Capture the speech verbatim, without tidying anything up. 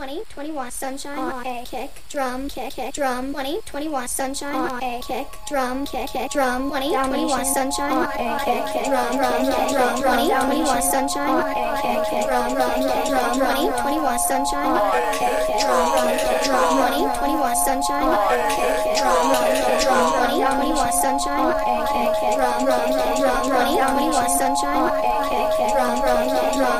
twenty twenty-one sunshine on a kick drum kick kick drum twenty twenty-one sunshine on a kick drum kick kick drum twenty twenty-one sunshine on a kick kick drum drum drum twenty twenty-one sunshine on a kick kick drum drum drum twenty twenty-one sunshine on a kick kick drum drum twenty twenty-one sunshine on a kick kick drum drum twenty twenty-one sunshine on a kick kick drum drum twenty twenty-one sunshine on a kick kick drum drum drum